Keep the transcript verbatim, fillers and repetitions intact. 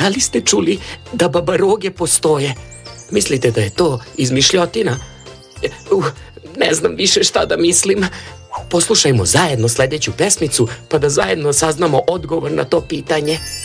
da li ste čuli da babaroge postoje? Mislite da je to izmišljotina? Uh, ne znam više šta da mislim. Poslušajmo zajedno sledeću pesmicu, pa da zajedno saznamo odgovor na to pitanje.